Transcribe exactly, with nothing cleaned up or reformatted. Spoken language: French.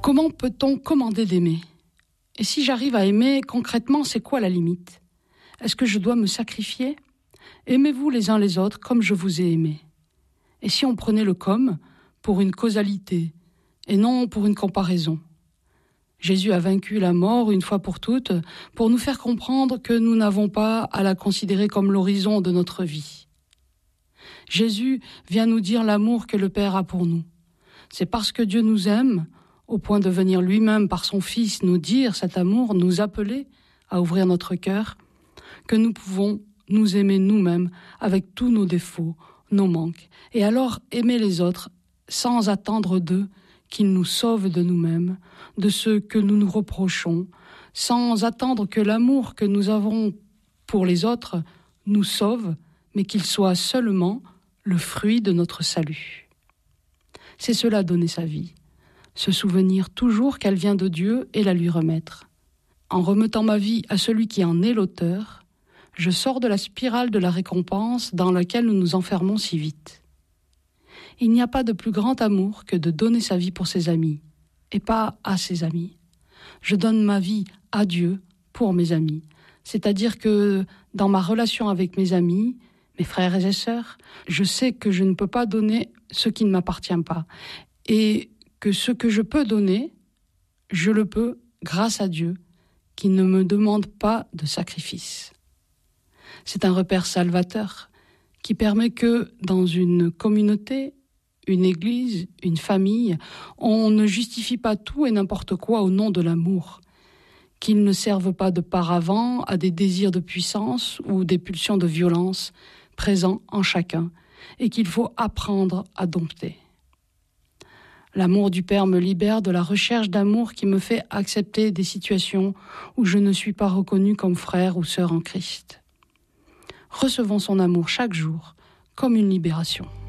Comment peut-on commander d'aimer ? Et si j'arrive à aimer, concrètement, c'est quoi la limite ? Est-ce que je dois me sacrifier ? Aimez-vous les uns les autres comme je vous ai aimé. Et si on prenait le comme pour une causalité et non pour une comparaison ? Jésus a vaincu la mort une fois pour toutes pour nous faire comprendre que nous n'avons pas à la considérer comme l'horizon de notre vie. Jésus vient nous dire l'amour que le Père a pour nous. C'est parce que Dieu nous aime, au point de venir lui-même par son Fils nous dire cet amour, nous appeler à ouvrir notre cœur, que nous pouvons nous aimer nous-mêmes avec tous nos défauts, nos manques, et alors aimer les autres sans attendre d'eux qu'ils nous sauvent de nous-mêmes, de ce que nous nous reprochons, sans attendre que l'amour que nous avons pour les autres nous sauve, mais qu'il soit seulement le fruit de notre salut. C'est cela donner sa vie, se souvenir toujours qu'elle vient de Dieu et la lui remettre. En remettant ma vie à celui qui en est l'auteur, je sors de la spirale de la récompense dans laquelle nous nous enfermons si vite. Il n'y a pas de plus grand amour que de donner sa vie pour ses amis, et pas à ses amis. Je donne ma vie à Dieu pour mes amis, c'est-à-dire que dans ma relation avec mes amis, mes frères et sœurs, je sais que je ne peux pas donner ce qui ne m'appartient pas, et que ce que je peux donner, je le peux grâce à Dieu, qui ne me demande pas de sacrifice. C'est un repère salvateur qui permet que dans une communauté, une église, une famille, on ne justifie pas tout et n'importe quoi au nom de l'amour, qu'il ne serve pas de paravent à des désirs de puissance ou des pulsions de violence présents en chacun et qu'il faut apprendre à dompter. L'amour du Père me libère de la recherche d'amour qui me fait accepter des situations où je ne suis pas reconnu comme frère ou sœur en Christ. Recevons son amour chaque jour comme une libération.